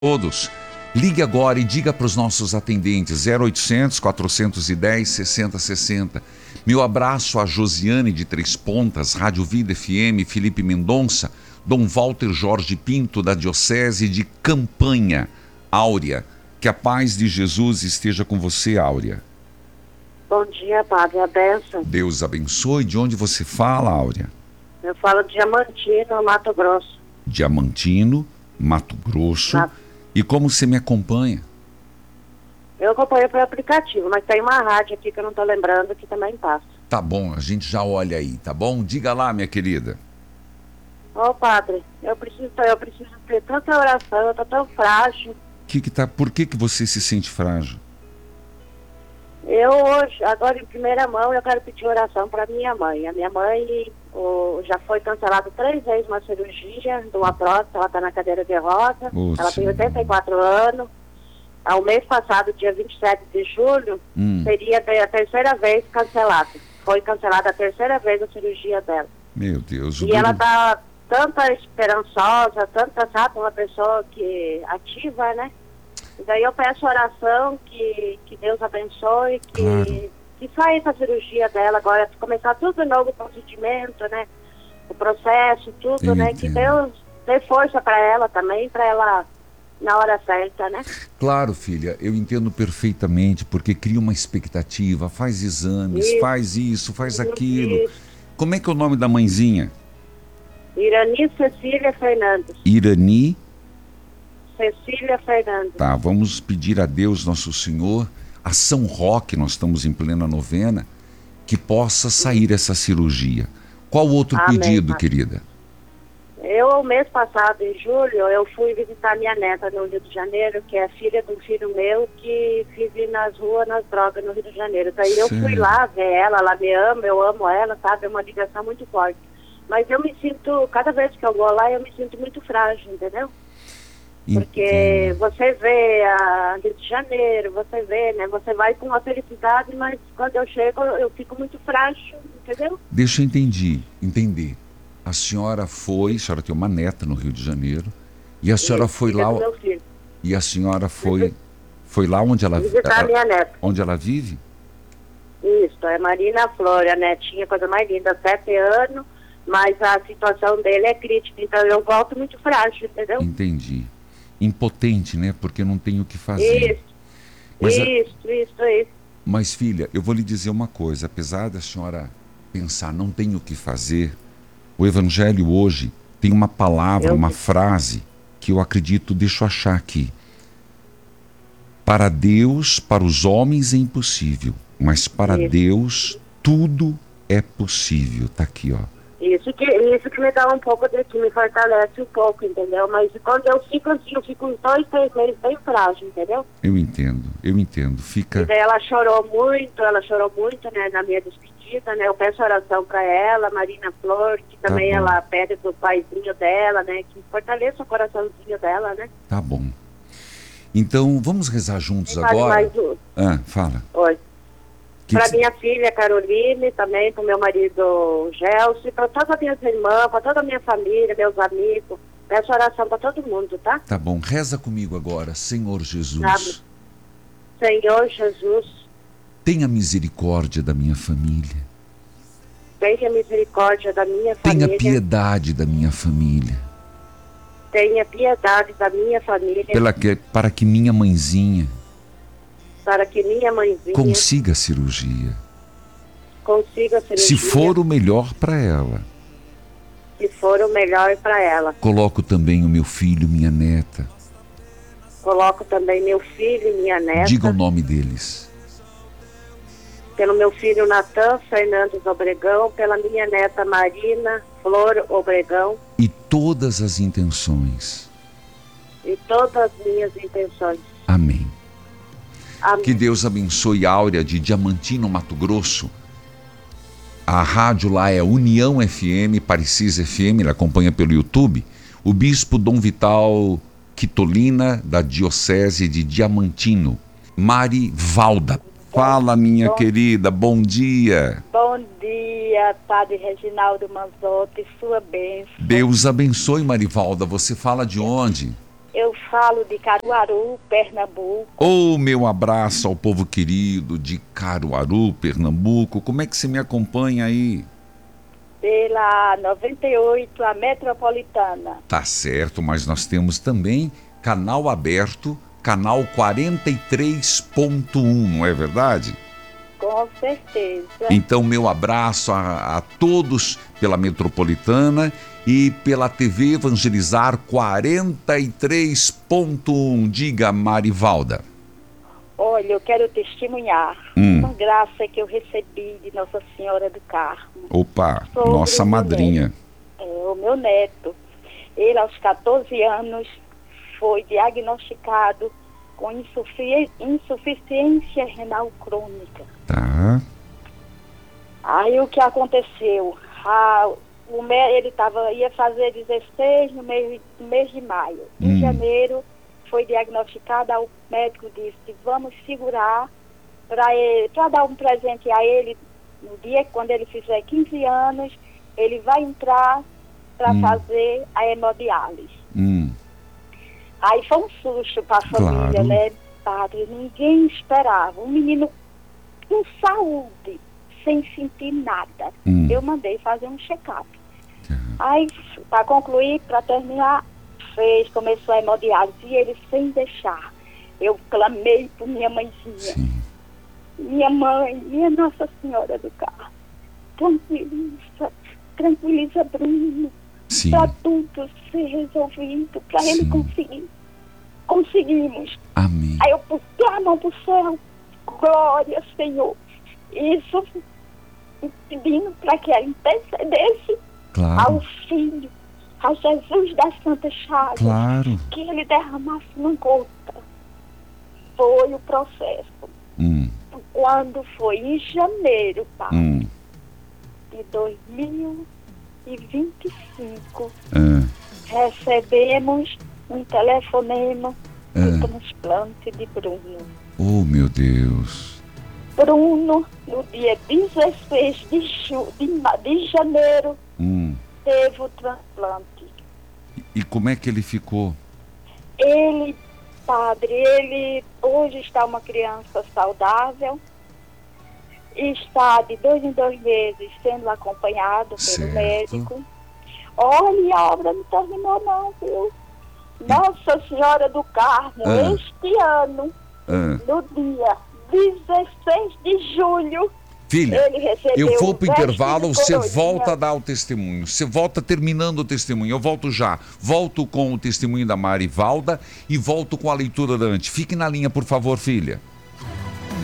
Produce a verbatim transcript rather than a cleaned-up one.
Todos. Ligue agora e diga para os nossos atendentes zero oitocentos, quatrocentos e dez, sessenta sessenta. Meu abraço a Josiane de Três Pontas, Rádio Vida F M, Felipe Mendonça, Dom Walter Jorge Pinto, da Diocese de Campanha. Áurea, que a paz de Jesus esteja com você, Áurea. Bom dia, Padre, a benção. Deus abençoe. De onde você fala, Áurea? Eu falo de Diamantino, Mato Grosso. Diamantino, Mato Grosso. Na... E como você me acompanha? Eu acompanho pelo aplicativo, mas tem uma rádio aqui que eu não estou lembrando que também passa. Tá bom, a gente já olha aí, tá bom? Diga lá, minha querida. Ô, oh, Padre, eu preciso, eu preciso ter tanta oração, eu tô tão frágil. Que que tá, por que que você se sente frágil? Eu hoje, agora em primeira mão, eu quero pedir oração para minha mãe. A minha mãe oh, já foi cancelada três vezes uma cirurgia de uma prótese, ela está na cadeira de roda, oh, ela sim. tem oitenta e quatro anos. Ao mês passado, dia vinte e sete de julho, hum. seria a terceira vez cancelada. Foi cancelada a terceira vez a cirurgia dela. Meu Deus. E duro... ela está tanta esperançosa, tanta, sabe, uma pessoa que ativa, né? E daí eu peço oração, que, que Deus abençoe, que, claro. que saia essa cirurgia dela agora, começar tudo de novo, o procedimento, né? O processo, tudo, eu né? Entendo. Que Deus dê força para ela também, para ela na hora certa, né? Claro, filha, eu entendo perfeitamente, porque cria uma expectativa, faz exames, isso. faz isso, faz isso, aquilo. Isso. Como é que é o nome da mãezinha? Irani Cecília Fernandes. Irani Cecília Fernandes. Tá, vamos pedir a Deus Nosso Senhor, a São Roque, nós estamos em plena novena, que possa sair essa cirurgia. Qual outro Amém, pedido, Padre. Querida? Eu, mês passado, em julho, eu fui visitar minha neta no Rio de Janeiro, que é filha de um filho meu que vive nas ruas, nas drogas no Rio de Janeiro. Daí eu fui lá ver ela, ela me ama, eu amo ela, sabe? É uma ligação muito forte. Mas eu me sinto, cada vez que eu vou lá, eu me sinto muito frágil, entendeu? Porque Entendo. Você vê a Rio de Janeiro, você vê, né? Você vai com uma felicidade, mas quando eu chego, eu fico muito frágil, entendeu? Deixa eu entender, entender. A senhora foi, a senhora tem uma neta no Rio de Janeiro, e a senhora Isso, foi lá... Meu filho. E a senhora foi, foi lá onde ela... Visitar ela, minha neta. Onde ela vive? Isso, é Marina Flor, a netinha, coisa mais linda, sete anos, mas a situação dele é crítica, então eu volto muito frágil, entendeu? Entendi. Impotente, né? Porque não tem o que fazer. Isso, mas isso, a... isso, isso. Mas, filha, eu vou lhe dizer uma coisa. Apesar da senhora pensar, não tem o que fazer, o Evangelho hoje tem uma palavra, eu... uma frase, que eu acredito, deixa eu achar aqui. Para Deus, para os homens é impossível, mas para isso. Deus tudo é possível. Tá aqui, ó. Isso que, isso que me dá um pouco de que me fortalece um pouco, entendeu? Mas quando eu fico assim, eu fico uns dois, três meses bem frágil, entendeu? Eu entendo, eu entendo. Fica... E daí ela chorou muito, ela chorou muito, né, na minha despedida, né? Eu peço oração para ela, Marina Flor, que também tá ela pede do paizinho dela, né? Que fortaleça o coraçãozinho dela, né? Tá bom. Então, vamos rezar juntos agora? Mais um. Ah, fala. Oi. Para que... minha filha Caroline, também para o meu marido Gelson, para todas as minhas irmãs, para toda a minha família, meus amigos. Peço oração para todo mundo, tá? Tá bom, reza comigo agora, Senhor Jesus. Sabe? Senhor Jesus. Tenha misericórdia da minha família. Tenha misericórdia da minha família. Tenha piedade da minha família. Tenha piedade da minha família. Pela que, para que minha mãezinha para que minha mãezinha consiga a cirurgia. Consiga a cirurgia. Se for o melhor para ela. Se for o melhor para ela. Coloco também o meu filho, minha neta. Coloco também meu filho e minha neta. Diga o nome deles. Pelo meu filho Natan Fernandes Obregão, pela minha neta Marina Flor Obregão. E todas as intenções. E todas as minhas intenções. Amém. Amém. Que Deus abençoe a Áurea de Diamantino, Mato Grosso. A rádio lá é União F M, Parecis F M, ele acompanha pelo YouTube. O bispo Dom Vital Quitolina, da Diocese de Diamantino. Mari Valda. Fala, minha bom, querida, bom dia. Bom dia, Padre Reginaldo Manzotti, sua bênção. Deus abençoe, Marivalda. Você fala de onde? Eu falo de Caruaru, Pernambuco. Ô, meu abraço ao povo querido de Caruaru, Pernambuco. Como é que você me acompanha aí? Pela noventa e oito, a Metropolitana. Tá certo, mas nós temos também canal aberto, canal quarenta e três ponto um, não é verdade? Com certeza. Então, meu abraço a, a todos pela Metropolitana e pela T V Evangelizar quarenta e três ponto um. Diga, Marivalda. Olha, eu quero testemunhar Hum. uma graça que eu recebi de Nossa Senhora do Carmo. Opa, Sobre nossa o meu madrinha. neto. É, o meu neto, ele aos catorze anos foi diagnosticado com insufi- insuficiência renal crônica. Tá. Aí o que aconteceu? Ah, o mé- ele tava, ia fazer dezesseis no mês, no mês de maio. Em Hum. janeiro foi diagnosticado, o médico disse, vamos segurar para dar um presente a ele no dia que quando ele fizer quinze anos, ele vai entrar para Hum. fazer a hemodiálise. Hum. Aí foi um susto para a família, Claro. né, padre? Ninguém esperava. Um menino com saúde, sem sentir nada. Hum. Eu mandei fazer um check-up. Uhum. Aí, para concluir, para terminar, fez, começou a hemodiálise e ele sem deixar. Eu clamei por minha mãezinha. Sim. Minha mãe, minha Nossa Senhora do Carmo, tranquiliza, tranquiliza Bruno, Sim. para tudo ser resolvido, para ele Sim. conseguir. Conseguimos. Amém. Aí eu pus a mão pro céu, glória, Senhor. Isso pedindo para que ela intercedesse Claro. ao Filho, a Jesus das Santas Chagas, Claro. que ele derramasse uma gota. Foi o processo. Hum. Quando foi em janeiro, tá? Hum. De dois mil e vinte e cinco, Ah. recebemos um telefonema Ah. do transplante de Bruno. Oh, meu Deus. Bruno, no dia dezesseis de, ju- de, ma- de janeiro, Hum. teve o transplante. E como é que ele ficou? Ele, padre, ele hoje está uma criança saudável, está de dois em dois meses sendo acompanhado pelo Certo. médico. Olha, a obra não terminou não, viu? Nossa Senhora do Carmo, Ah. este ano, Ah. no dia dezesseis de julho, Filha, ele recebeu eu vou um pro veste intervalo, de você coroinha. volta a dar o testemunho. Você volta terminando o testemunho. Eu volto já. Volto com o testemunho da Marivalda e volto com a leitura da Ante. Fique na linha, por favor, filha.